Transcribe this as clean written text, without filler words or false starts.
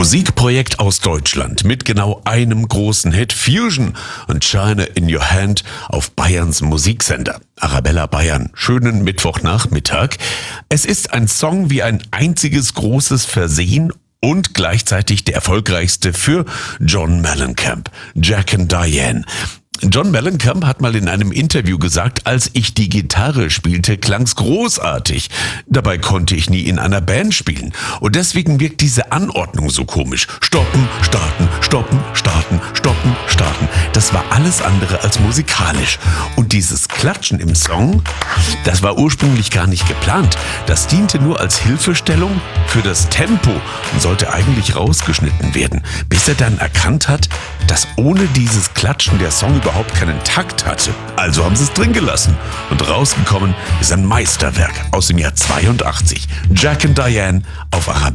Musikprojekt aus Deutschland mit genau einem großen Hit, Fusion und China in Your Hand auf Bayerns Musiksender. Arabella Bayern, schönen Mittwochnachmittag. Es ist ein Song wie ein einziges großes Versehen und gleichzeitig der erfolgreichste für John Mellencamp, Jack and Diane. John Mellencamp hat mal in einem Interview gesagt, als ich die Gitarre spielte, klang's großartig. Dabei konnte ich nie in einer Band spielen. Und deswegen wirkt diese Anordnung so komisch. Stoppen, starten, stoppen, starten, stoppen, starten. Das war alles andere als musikalisch. Und dieses Klatschen im Song, das war ursprünglich gar nicht geplant. Das diente nur als Hilfestellung für das Tempo und sollte eigentlich rausgeschnitten werden, bis er dann erkannt hat, dass ohne dieses Klatschen der Song überhaupt keinen Takt hatte. Also haben sie es drin gelassen. Und rausgekommen ist ein Meisterwerk aus dem Jahr 82. Jack and Diane auf Arabella.